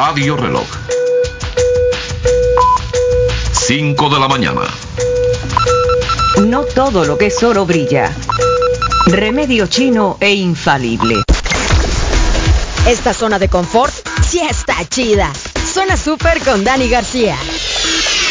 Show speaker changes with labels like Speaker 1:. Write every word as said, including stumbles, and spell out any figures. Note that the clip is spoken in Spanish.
Speaker 1: Radio Reloj. cinco de la mañana.
Speaker 2: No todo lo que es oro brilla. Remedio chino e infalible.
Speaker 3: Esta zona de confort sí está chida. Zona Super con Dani García.